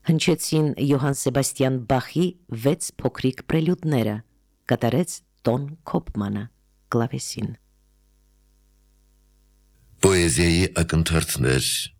Հնչեցին Յոհան Սեբաստիան Բախի 6 փոքրիկ պրելյուդները, կատարեց Տոն Քոփմանը, կլավեսին։ Պոեզիայի ակնթարթներ